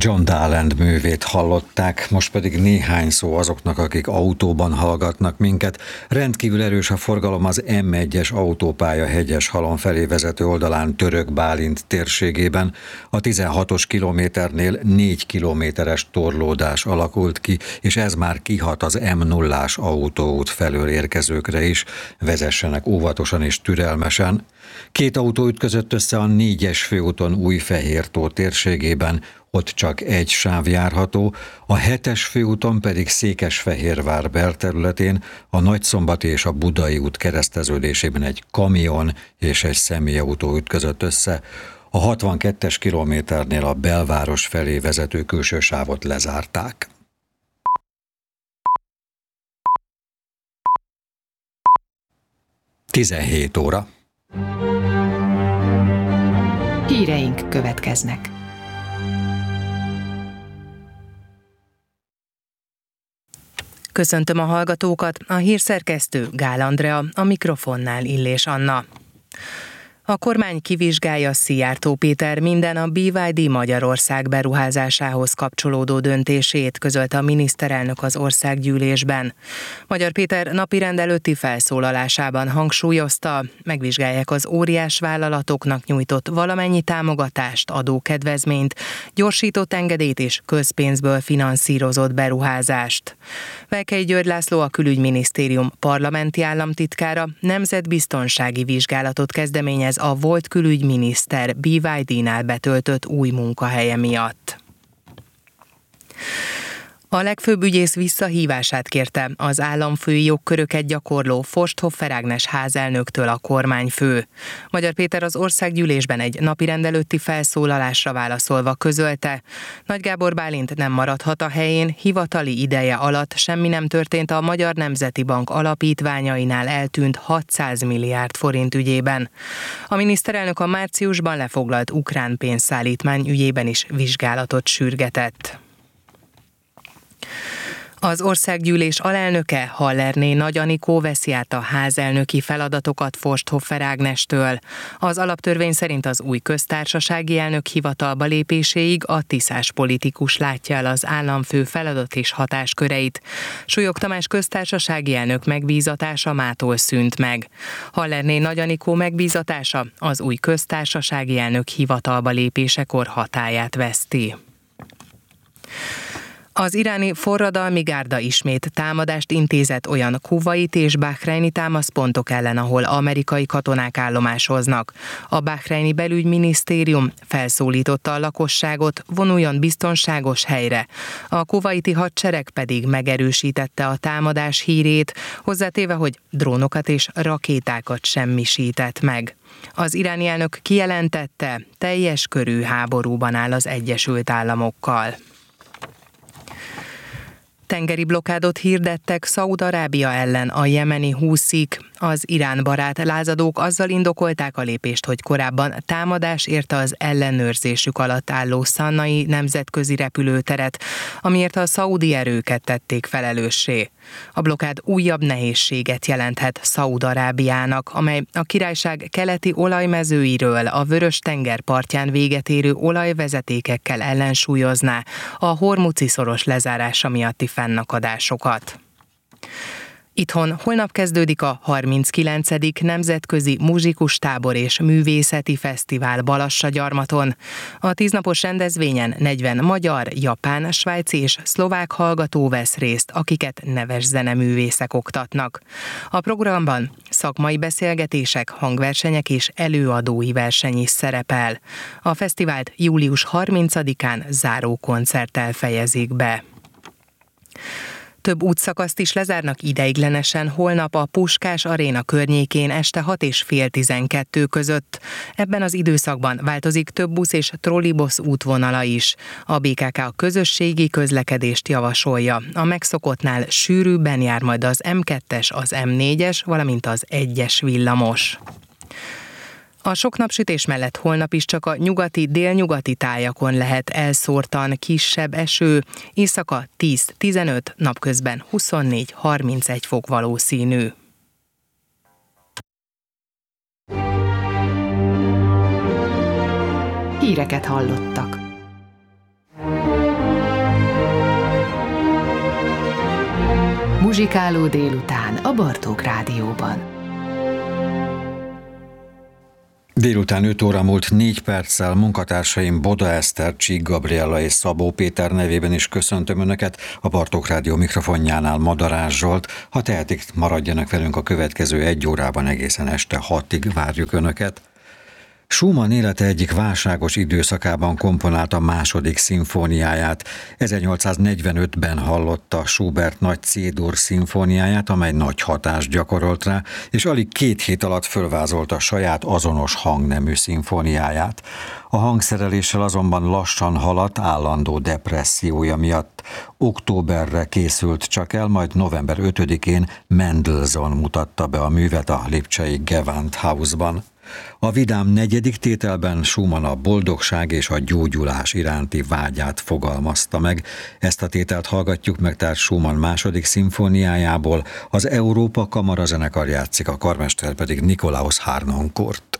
John Daland művét hallották, most pedig néhány szó azoknak, akik autóban hallgatnak minket. Rendkívül erős a forgalom az M1-es autópálya Hegyeshalom felé vezető oldalán Török Bálint térségében. A 16-os kilométernél 4 kilométeres torlódás alakult ki, és ez már kihat az M0-ás autóút felől érkezőkre is. Vezessenek óvatosan és türelmesen. Két autó ütközött össze a 4-es főúton Újfehértó térségében, ott csak egy sáv járható, a 7-es főúton pedig Székesfehérvár belterületén, a Nagyszombati és a Budai út kereszteződésében egy kamion és egy személyautó ütközött össze. A 62-es kilométernél a belváros felé vezető külső sávot lezárták. Tizenhét óra. Híreink következnek. Köszöntöm a hallgatókat, a hírszerkesztő Gál Andrea, a mikrofonnál Illés Anna. A kormány kivizsgálja Szijjártó Péter minden a BYD Magyarország beruházásához kapcsolódó döntését, közölte a miniszterelnök az országgyűlésben. Magyar Péter napirend előtti felszólalásában hangsúlyozta, megvizsgálják az óriás vállalatoknak nyújtott valamennyi támogatást, adókedvezményt, gyorsított engedélyt és közpénzből finanszírozott beruházást. Velkei György László, a Külügyminisztérium parlamenti államtitkára nemzetbiztonsági vizsgálatot kezdeményez a volt külügyminiszter BYD-nál betöltött új munkahelye miatt. A legfőbb ügyész visszahívását kérte az államfői jogköröket gyakorló Forsthoffer Ágnes házelnöktől a kormányfő. Magyar Péter az országgyűlésben egy napirend előtti felszólalásra válaszolva közölte, Nagy Gábor Bálint nem maradhat a helyén, hivatali ideje alatt semmi nem történt a Magyar Nemzeti Bank alapítványainál eltűnt 600 milliárd forint ügyében. A miniszterelnök a márciusban lefoglalt ukrán pénzszállítmány ügyében is vizsgálatot sürgetett. Az országgyűlés alelnöke, Hallerné Nagy Anikó veszi át a házelnöki feladatokat Forsthoffer Ágnestől. Az alaptörvény szerint az új köztársasági elnök hivatalba lépéséig a tiszás politikus látja el az államfő feladat és hatásköreit. Súlyog Tamás köztársasági elnök megbízatása mától szűnt meg. Hallerné Nagy Anikó megbízatása az új köztársasági elnök hivatalba lépésekor hatályát veszti. Az iráni forradalmi gárda ismét támadást intézett olyan kuvaiti és bahreini támaszpontok ellen, ahol amerikai katonák állomásoznak. A bahreini belügyminisztérium felszólította a lakosságot, vonuljon biztonságos helyre. A kuvaiti hadsereg pedig megerősítette a támadás hírét, hozzátéve, hogy drónokat és rakétákat semmisített meg. Az iráni elnök kijelentette, teljes körű háborúban áll az Egyesült Államokkal. Tengeri blokkádot hirdettek Szaúd-Arábia ellen a jemeni húszik. Az Irán-barát lázadók azzal indokolták a lépést, hogy korábban támadás érte az ellenőrzésük alatt álló szannai nemzetközi repülőteret, amiért a szaudi erőket tették felelőssé. A blokkád újabb nehézséget jelenthet Szaúd-Arábiának, amely a királyság keleti olajmezőiről a Vörös-tenger partján véget érő olajvezetékekkel ellensúlyozná a Hormuzi-szoros lezárása miatti fennakadásokat. Itthon holnap kezdődik a 39. Nemzetközi Muzsikustábor és Művészeti Fesztivál Balassagyarmaton. A 10 napos rendezvényen 40 magyar, japán, svájci és szlovák hallgató vesz részt, akiket neves zeneművészek oktatnak. A programban szakmai beszélgetések, hangversenyek és előadói verseny is szerepel. A fesztivált július 30-án záró koncerttel fejezik be. Több útszakaszt is lezárnak ideiglenesen holnap a Puskás Aréna környékén este 6 és fél 12 között. Ebben az időszakban változik több busz és trollibusz útvonala is. A BKK a közösségi közlekedést javasolja. A megszokottnál sűrűbben jár majd az M2-es, az M4-es, valamint az 1-es villamos. A sok napsütés mellett holnap is csak a nyugati-délnyugati tájakon lehet elszórtan kisebb eső, éjszaka 10-15, napközben 24-31 fok valószínű. Híreket hallottak. muzsikáló délután a Bartók Rádióban. Délután 5 óra múlt 4 perccel munkatársaim Boda Eszter, Csík Gabriella és Szabó Péter nevében is köszöntöm Önöket, a Bartók Rádió mikrofonjánál Madarás Zsolt. Ha tehetik, maradjanak velünk a következő 1 órában, egészen este 6-ig várjuk Önöket. Schumann élete egyik válságos időszakában komponálta második szimfóniáját. 1845-ben hallotta Schubert nagy C-dur szimfóniáját, amely nagy hatást gyakorolt rá, és alig 2 hét alatt fölvázolta saját azonos hangnemű szimfóniáját. A hangszereléssel azonban lassan haladt állandó depressziója miatt. Októberre készült csak el, majd november 5-én Mendelssohn mutatta be a művet a lipcsei Gewandhausban. A vidám 4. tételben Schumann a boldogság és a gyógyulás iránti vágyát fogalmazta meg. Ezt a tételt hallgatjuk meg, tehát Schumann második szimfóniájából. Az Európa Kamara zenekar játszik, a karmester pedig Nikolaus Harnoncourt.